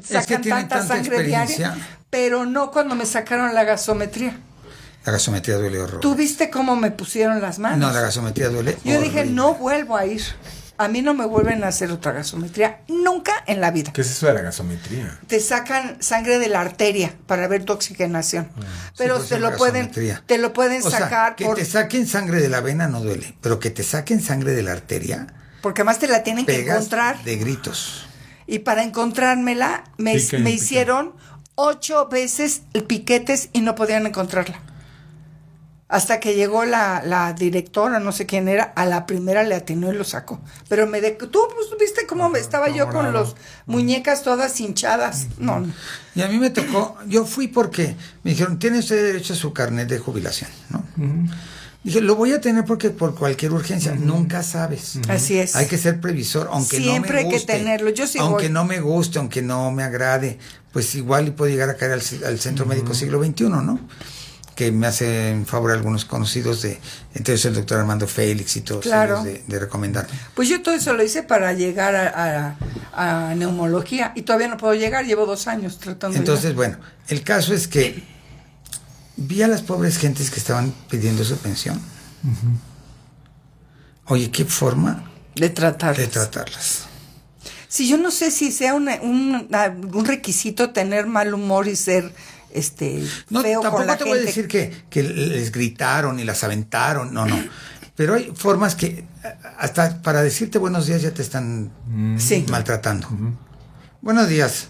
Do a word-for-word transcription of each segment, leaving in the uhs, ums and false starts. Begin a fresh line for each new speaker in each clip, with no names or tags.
sacan
es que tiene
tanta,
tanta
sangre diaria, pero no cuando me sacaron la gasometría.
La gasometría duele horror.
¿Tú viste cómo me pusieron las manos?
No, la gasometría duele
Yo
horrible.
dije, no vuelvo a ir. A mí no me vuelven a hacer otra gasometría nunca en la vida.
¿Qué es eso de la gasometría?
Te sacan sangre de la arteria para ver tu oxigenación. Ah, pero
sí,
te, lo pueden, te lo pueden
o
sacar.
Sea, que
por...
te saquen sangre de la vena no duele, pero que te saquen sangre de la arteria.
Porque más te la tienen que encontrar.
De gritos.
Y para encontrármela, me,
Pica,
me
pica.
hicieron ocho veces piquetes y no podían encontrarla. Hasta que llegó la, la directora, no sé quién era, a la primera le atinó y lo sacó. Pero me de... Tú pues, viste cómo Ajá, estaba yo con las muñecas todas hinchadas. Uh-huh. No, no.
Y a mí me tocó, yo fui porque me dijeron, tiene usted derecho a su carnet de jubilación, ¿no? Uh-huh. Dije, lo voy a tener porque por cualquier urgencia, uh-huh. nunca sabes.
Uh-huh. Así es.
Hay que ser previsor, aunque
Siempre
no me guste.
Siempre hay que tenerlo. Yo sí
Aunque
voy.
no me guste, aunque no me agrade, pues igual y puedo llegar a caer al, al Centro uh-huh. Médico Siglo veintiuno, ¿no? Que me hacen favor algunos conocidos de, entonces el doctor Armando Félix y todos
claro.
ellos de, de recomendarme.
Pues yo todo eso lo hice para llegar a, a, a neumología y todavía no puedo llegar, llevo dos años tratando.
Entonces, bueno, el caso es que vi a las pobres gentes que estaban pidiendo su pensión. Uh-huh. Oye, ¿qué forma
de tratarlas?
De tratarlas.
Sí, yo no sé si sea una, un, un requisito tener mal humor y ser... este
no,
feo
tampoco
con la
te
gente.
Voy a decir que, que les gritaron y las aventaron, no, no. Pero hay formas que hasta para decirte buenos días ya te están sí. maltratando. Uh-huh. Buenos días.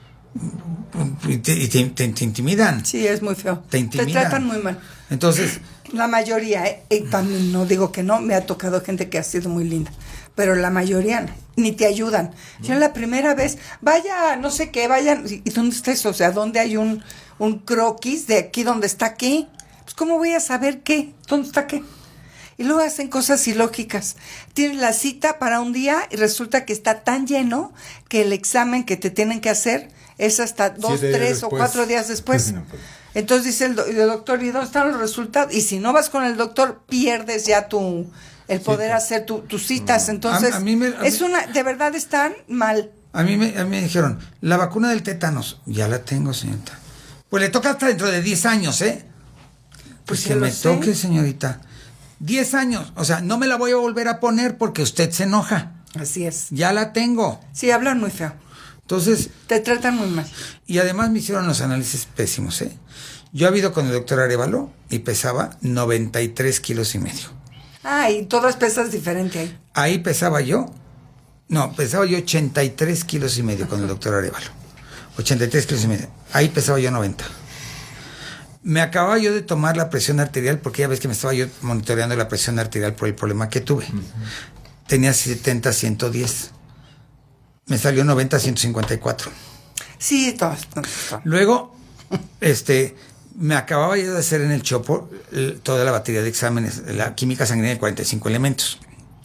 Y, te, y te, te, te intimidan.
Sí, es muy feo.
Te intimidan.
Te tratan muy mal.
Entonces...
La mayoría, eh, eh, también no digo que no, me ha tocado gente que ha sido muy linda, pero la mayoría no, ni te ayudan. Uh-huh. Yo la primera vez, vaya, no sé qué, vayan, ¿y dónde está eso? O sea, ¿dónde hay un, un croquis de aquí donde está qué? Pues, ¿cómo voy a saber qué? ¿Dónde está qué? Y luego hacen cosas ilógicas. Tienes la cita para un día y resulta que está tan lleno que el examen que te tienen que hacer es hasta dos, Siete tres después. o cuatro días después. No, pues. Entonces dice el, do- el doctor, ¿y dónde están los resultados? Y si no vas con el doctor, pierdes ya tu el poder sí, hacer tu, tus citas. No. Entonces, a, a mí me, a es mí, una, de verdad están mal.
A mí, me, a mí me dijeron, la vacuna del tétanos, ya la tengo, señorita. Pues le toca hasta dentro de diez años, ¿eh? Pues, pues que me sé. toque, señorita. diez años, o sea, no me la voy a volver a poner porque usted se enoja.
Así es.
Ya la tengo.
Sí, hablan muy feo.
Entonces...
Te tratan muy mal.
Y además me hicieron los análisis pésimos, ¿eh? Yo he ido con el doctor Arevalo y pesaba noventa y tres kilos y medio.
Ah, y todas pesas diferente ahí.
Ahí pesaba yo, no, pesaba yo ochenta y tres kilos y medio con el doctor Arevalo. ochenta y tres kilos y medio. Ahí pesaba yo noventa. Me acababa yo de tomar la presión arterial porque ya ves que me estaba yo monitoreando la presión arterial por el problema que tuve. Uh-huh. Tenía setenta a ciento diez. Me salió noventa a ciento cincuenta y cuatro.
Sí, todo, todo, todo.
Luego, este, me acababa yo de hacer en el Chopo el, toda la batería de exámenes, la química sanguínea de cuarenta y cinco elementos.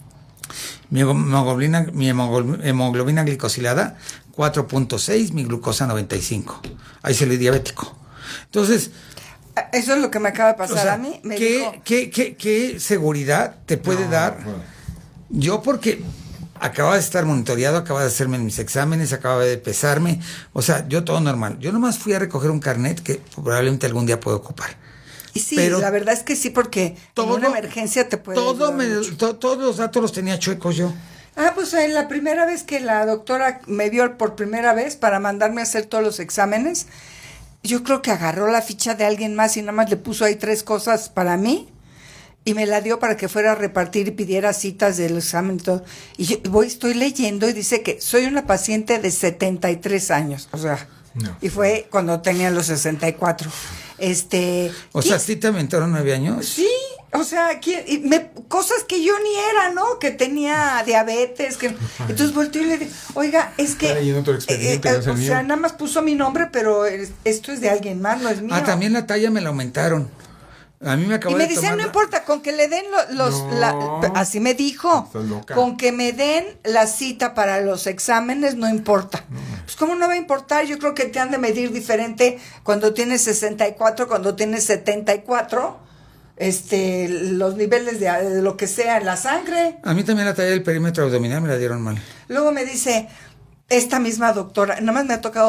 Mi hemoglobina, mi hemoglobina glicosilada cuatro punto seis, mi glucosa noventa y cinco. Ahí salí diabético. Entonces...
Eso es lo que me acaba de pasar
o sea,
a mí. Me
¿qué,
dijo...
¿qué, qué, ¿Qué seguridad te puede no, dar? Bueno. Yo porque... acababa de estar monitoreado, acababa de hacerme mis exámenes, acababa de pesarme, o sea, yo todo normal. Yo nomás fui a recoger un carnet que probablemente algún día puedo ocupar.
Y sí,
pero
la verdad es que sí, porque todo, en una emergencia te puede
todo me, to, todos los datos los tenía chuecos yo.
Ah, pues en la primera vez que la doctora me vio por primera vez para mandarme a hacer todos los exámenes, yo creo que agarró la ficha de alguien más y nada más le puso ahí tres cosas para mí. Y me la dio para que fuera a repartir y pidiera citas del examen y todo. Y yo voy, estoy leyendo y dice que soy una paciente de setenta y tres años. O sea, no. Y fue cuando tenía los sesenta y cuatro. Este,
o sea, ¿sí te aventaron nueve años?
Sí, o sea, ¿quién, y me, cosas que yo ni era, ¿no? Que tenía diabetes. que Entonces volteé y le dije, oiga, es que...
Eh, eh,
eh, o sea, nada más puso mi nombre, pero esto es de alguien más, no es mío.
Ah, también la talla me la aumentaron. A mí me acabó
y me
de
dicen,
tomar...
no importa, con que le den los... los
no,
la, así me dijo, con que me den la cita para los exámenes, no importa. No. Pues, ¿cómo no va a importar? Yo creo que te han de medir diferente cuando tienes sesenta y cuatro, cuando tienes setenta y cuatro, este, los niveles de, de lo que sea en la sangre.
A mí también la talla del perímetro abdominal me la dieron mal.
Luego me dice, esta misma doctora, nada más me ha tocado